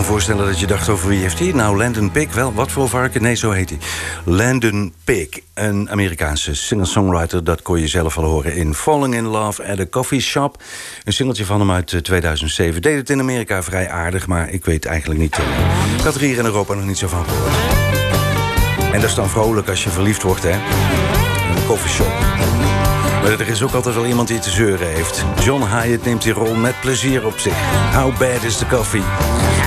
me voorstellen dat je dacht over wie heeft hij? Nou, Landon Pig, wel, wat voor varken? Nee, zo heet hij. Landon Pig, een Amerikaanse singer-songwriter. Dat kon je zelf al horen in Falling in Love at a Coffee Shop. Een singeltje van hem uit 2007. Deed het in Amerika vrij aardig, maar ik weet eigenlijk niet. Ik had er hier in Europa nog niet zo van gehoord. En dat is dan vrolijk als je verliefd wordt, hè? In een coffeeshop. Maar er is ook altijd wel iemand die te zeuren heeft. John Hiatt neemt die rol met plezier op zich. How bad is the coffee?